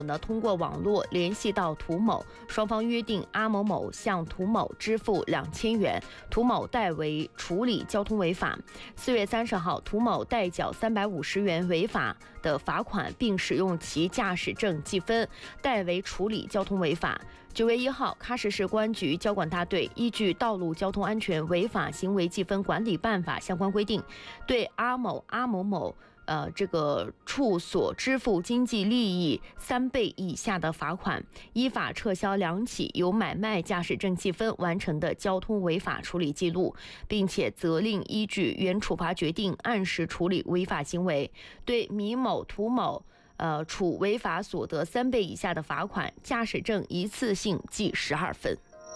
通过网络联系到涂某，双方约定阿某某向涂某支付2000元，涂某代为处理交通违法。4月30号，涂某代缴350元违法的罚款，并使用其驾驶证记分代为处理交通违法。9月1号，喀什市公安局交管大队依据《道路交通安全违法行为记分管理办法》相关规定，对阿某某处所支付经济利益3倍以下的罚款，依法撤销2起由买卖驾驶证记分完成的交通违法处理记录，并且责令依据原处罚决定按时处理违法行为，对米某、涂某处违法所得3倍以下的罚款，驾驶证一次性记12分。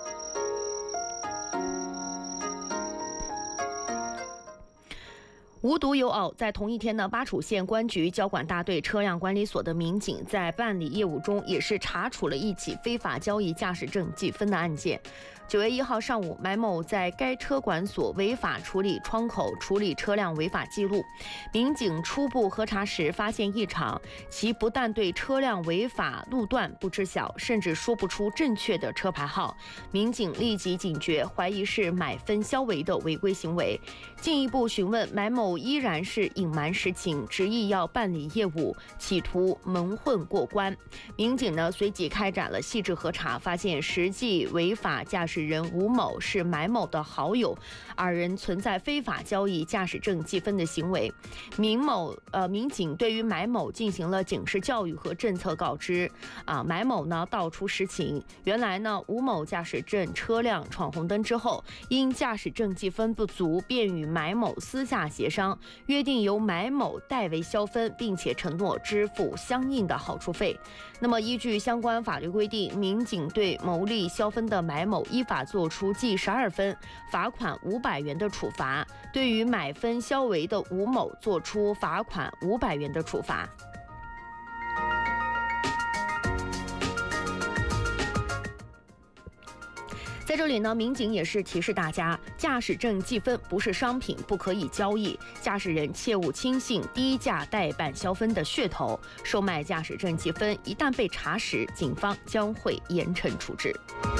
无独有偶，在同一天呢，巴楚县公安局交管大队车辆管理所的民警在办理业务中，也是查处了一起非法交易驾驶证记分的案件。9月1号上午，买某在该车管所违法处理窗口处理车辆违法记录，民警初步核查时发现异常，其不但对车辆违法路段不知晓，甚至说不出正确的车牌号。民警立即警觉，怀疑是买分销违的违规行为。进一步询问，买某依然是隐瞒实情，执意要办理业务，企图蒙混过关。民警呢随即开展了细致核查，发现实际违法驾驶人吴某是买某的好友，二人存在非法交易驾驶证记分的行为。民警对于买某进行了警示教育和政策告知。买某呢道出实情，原来呢吴某驾驶证车辆闯红灯之后，因驾驶证记分不足，便与买某私下协商，约定由买某代为消分，并且承诺支付相应的好处费。那么依据相关法律规定，民警对牟利消分的买某依法作出记12分、罚款500元的处罚，对于买分销违的吴某作出罚款500元的处罚。在这里呢，民警也是提示大家，驾驶证记分不是商品，不可以交易，驾驶人切勿轻信低价代办消分的噱头，售卖驾驶证记分一旦被查实，警方将会严惩处置。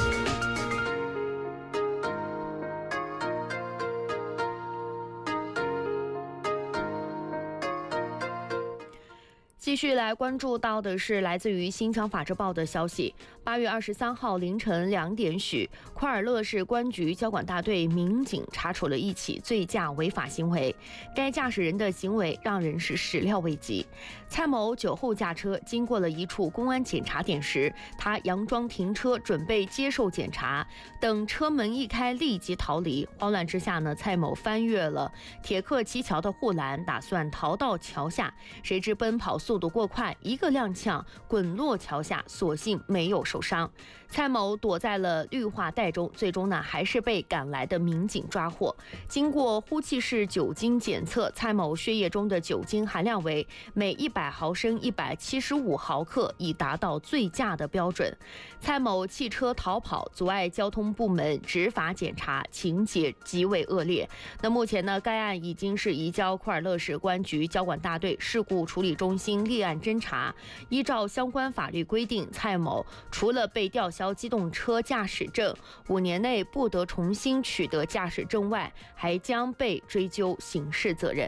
继续来关注到的是来自于新疆法制报的消息。8月23号凌晨2点许，库尔勒市公安局交管大队民警查处了一起醉驾违法行为。该驾驶人的行为让人是始料未及。蔡某酒后驾车，经过了一处公安检查点时，他佯装停车准备接受检查，等车门一开立即逃离。慌乱之下呢，蔡某翻越了铁克旗桥的护栏，打算逃到桥下，谁知奔跑速度过快，一个踉跄滚落桥下，所幸没有受伤。蔡某躲在了绿化带中，最终呢还是被赶来的民警抓获。经过呼气式酒精检测，蔡某血液中的酒精含量为每100毫升175毫克，已达到醉驾的标准。蔡某弃车逃跑，阻碍交通部门执法检查，情节极为恶劣。那目前呢，该案已经是移交库尔勒市公安局交管大队事故处理中心立案侦查。依照相关法律规定，蔡某除了被吊销机动车驾驶证，5年内不得重新取得驾驶证外，还将被追究刑事责任。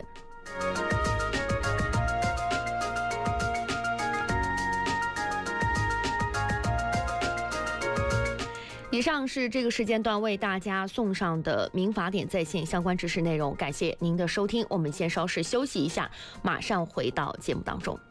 以上是这个时间段为大家送上的民法典在线相关知识内容，感谢您的收听。我们先稍事休息一下，马上回到节目当中。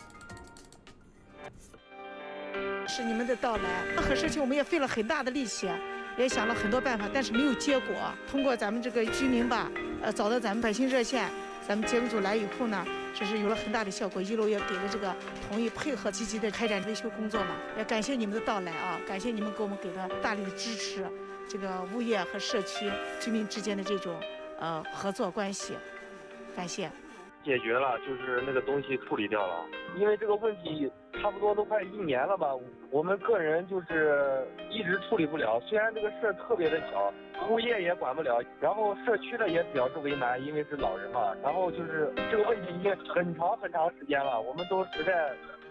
是你们的到来，很事情我们也费了很大的力气，也想了很多办法，但是没有结果。通过咱们这个居民吧，找到咱们百姓热线，咱们节目组来以后呢，这是有了很大的效果，一楼也给了这个同意配合，积极的开展维修工作嘛。也感谢你们的到来啊，感谢你们给我们给了大力的支持，这个物业和社区居民之间的这种合作关系，感谢。 解决了，就是那个东西处理掉了，因为这个问题差不多都快1年了吧，我们个人就是一直处理不了。虽然这个事儿特别的小，物业也管不了，然后社区的也表示为难，因为是老人嘛。然后就是这个问题已经很长时间了，我们都实在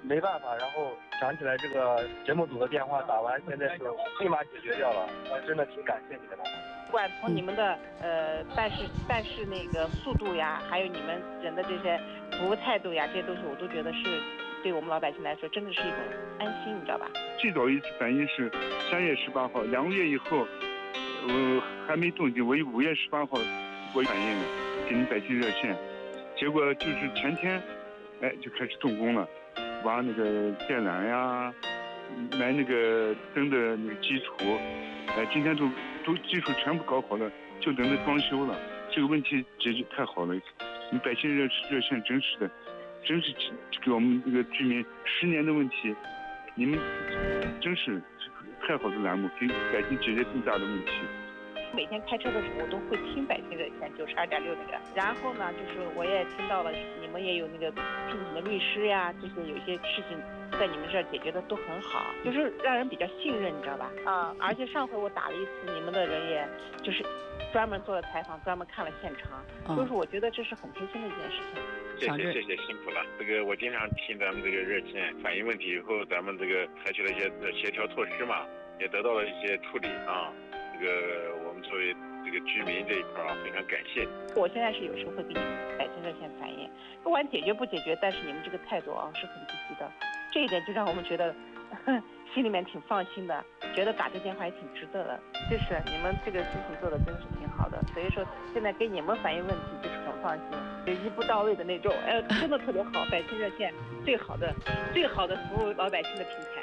没办法，然后想起来这个节目组的电话打完，现在是立马解决掉了，真的挺感谢你们的。 不管从你们的办事那个速度呀，还有你们人的这些服务态度呀，这些东西我都觉得是对我们老百姓来说真的是一种安心，你知道吧？ 最早一次反应是3月18号，2个月以后，我还没动静，我5月18号我反应给你们百姓热线，结果就是前天，就开始动工了，挖那个电缆呀，埋那个灯的那个基础，今天都基础全部搞好了，就等着装修了。这个问题解决太好了，你百姓热线真是给我们这个居民10年的问题，你们真是太好的栏目，给百姓解决更大的问题。 每天开车的时候，我都会听百姓热线92.6那个，然后呢，就是我也听到了你们也有那个聘请的律师呀，这些有一些事情在你们这儿解决的都很好，就是让人比较信任，你知道吧？而且上回我打了一次，你们的人也就是专门做了采访，专门看了现场，就是我觉得这是很贴心的一件事情。 谢谢辛苦了。这个我经常听咱们这个热线反映问题以后，咱们这个采取了一些协调措施嘛，也得到了一些处理啊。这个我们作为这个居民这一块非常感谢。我现在是有时候会给你们百姓热线反映，不管解决不解决，但是你们这个态度是很积极的，这一点就让我们觉得心里面挺放心的，觉得打这电话也挺值得的。就是你们这个事情做的真是挺好的，所以说现在给你们反映问题就是很放心，就一步到位的那种，真的特别好。百姓热线最好的服务老百姓的平台。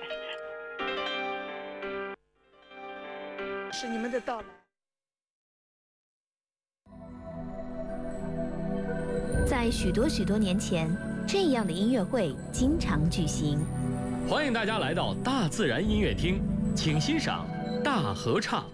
是你们的到来。 在许多年前，这样的音乐会经常举行。 欢迎大家来到大自然音乐厅，请欣赏大合唱。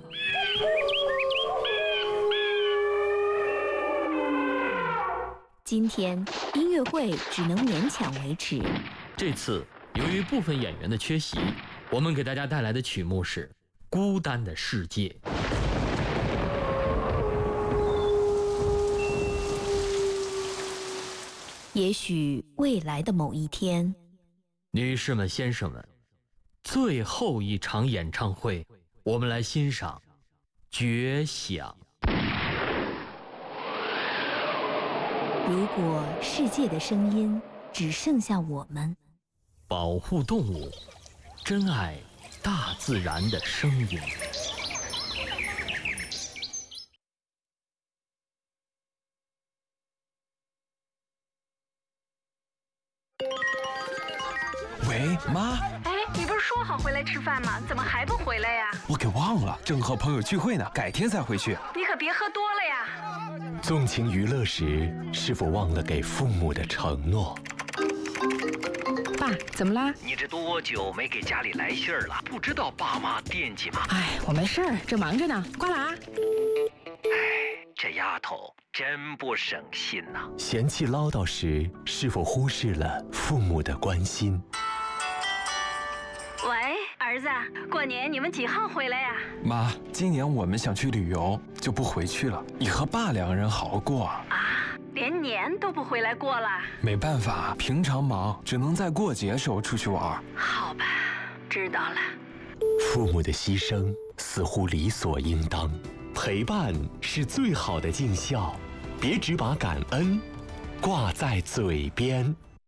今天音乐会只能勉强维持。 这次由于部分演员的缺席，我们给大家带来的曲目是《孤单的世界》。 也许未来的某一天， 女士们、先生们，最后一场演唱会，我们来欣赏《绝响》。 如果世界的声音只剩下我们， 保护动物，珍爱大自然的声音。 喂，妈。 哎，你不是说好回来吃饭吗？怎么还不回来呀？ 我给忘了，正和朋友聚会呢，改天再回去。 你可别喝多了呀。 纵情娱乐时，是否忘了给父母的承诺？ 爸，怎么啦？ 你这多久没给家里来信儿了？不知道爸妈惦记吗？ 哎，我没事儿，正忙着呢，挂了啊。 哎，这丫头真不省心呐。 嫌弃唠叨时，是否忽视了父母的关心？ 喂，儿子，过年你们几号回来呀？ 妈，今年我们想去旅游，就不回去了。你和爸2个人好好过啊。 连年都不回来过了。 没办法，平常忙，只能在过节时候出去玩。 好吧，知道了。 父母的牺牲似乎理所应当，陪伴是最好的尽孝，别只把感恩挂在嘴边。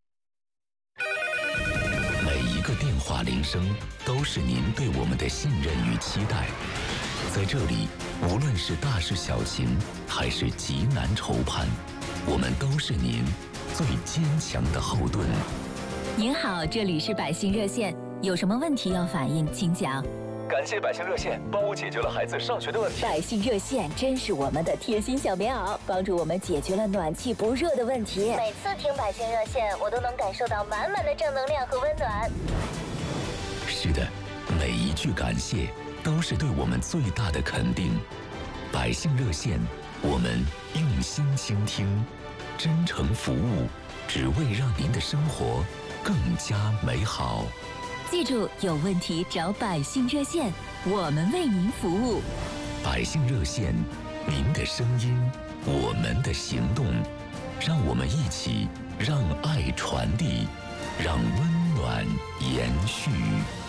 每一个电话铃声都是您对我们的信任与期待，在这里，无论是大事小情，还是急难愁盼，我们都是您最坚强的后盾。 您好，这里是百姓热线，有什么问题要反映，请讲。 感谢百姓热线帮我解决了孩子上学的问题。 百姓热线真是我们的贴心小棉袄，帮助我们解决了暖气不热的问题。 每次听百姓热线，我都能感受到满满的正能量和温暖。 是的，每一句感谢都是对我们最大的肯定。百姓热线，我们用心倾听，真诚服务，只为让您的生活更加美好。 记住，有问题找百姓热线，我们为您服务。 百姓热线，您的声音，我们的行动，让我们一起让爱传递，让温暖延续。